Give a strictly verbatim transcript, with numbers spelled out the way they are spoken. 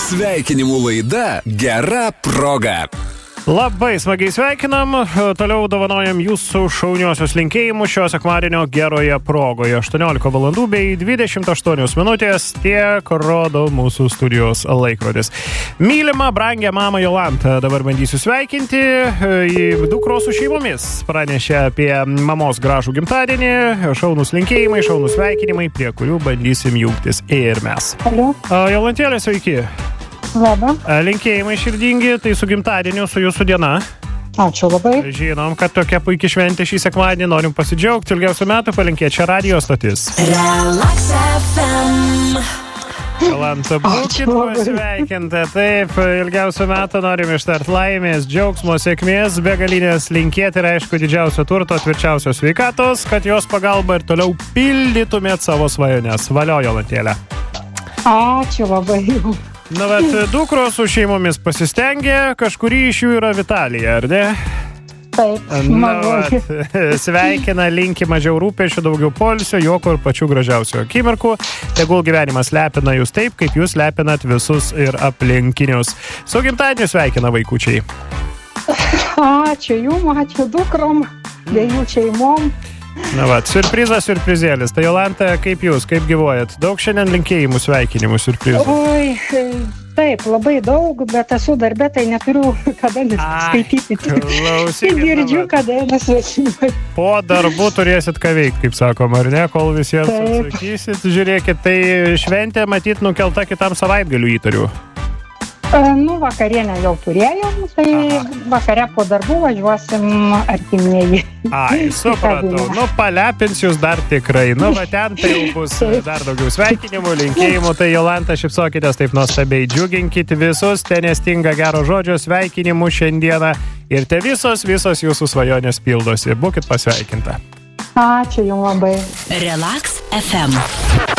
Sveikinimų laida Gera proga. Labai smagiai sveikinam, toliau dovanojam jūsų šauniosios linkėjimus šio sekmadienio geroje progoje. aštuoniolika valandų bei dvidešimt aštuonios minutės, tiek rodo mūsų studijos laikrodis. Mylima, brangia mama Jolanta, dabar bandysiu sveikinti. Dukros su šeimomis pranešė apie mamos gražų gimtadienį, šaunus linkėjimai, šaunus sveikinimai, prie kurių bandysim jungtis ir mes. Alio. Jolantėlė, sveiki. Labą. Linkėjimai širdingi, tai su gimtadieniu, su jūsų diena. Ačiū labai. Žinom, kad tokia puikia šventė šį sekmadienį, norim pasidžiaugti, ilgiausių metų palinkėti čia radio stotis. Relax F M. Jolanta, būkit pasveikinta. Taip, ilgiausių metų norim ištart laimės, džiaugsmo, sėkmės, begalinės linkėti ir aišku didžiausio turto, tvirčiausios sveikatos, kad jos pagalba ir toliau pildytumėt savo svajones. Valio, Jolantėlė. Ačiū labai. Na, bet dukros su šeimomis pasistengė, kažkurį iš jų yra Vitalija, ar ne? Taip, Na, vat, sveikina, linki mažiau rūpesčių, daugiau poilsio, juoko ir pačių gražiausių akimirkų. Tegul gyvenimas lepina jūs taip, kaip jūs lepinat visus ir aplinkinius. Su gimtadieniu sveikina vaikučiai. Ačiū jum, ačiū dukrom, dviejų šeimom. Na, vat, surprizas, surprizėlis. Tai Jolanta, kaip jūs, kaip gyvuojat? Daug šiandien linkėjimų, sveikinimų, surprizų. Oi, taip, labai daug, bet esu darbė, tai neturiu kada neskaityti. Klausykit, girdžiu, kada nesvečiuoju. Po darbų turėsit ką veikti, kaip sakom, ar ne, kol visiems Taip. atsakysit. Žiūrėkit, tai šventė matyt nukelta kitam savaitgaliu įtariu. Nu, vakarienę jau turėjom, tai Aha. vakare po darbų važiuosim artimieji. Ai, supratau. Nu, palepins jūs dar tikrai. Nu, va ten tai jau bus dar daugiau sveikinimų, linkėjimų. Tai Jolanta, šypsokitės taip nuostabiai, džiuginkit visus, te nestinga gero žodžio, sveikinimų šiandieną. Ir te visos, visos jūsų svajonės pildosi. Būkit pasveikinta. Ačiū jums labai. Relax F M.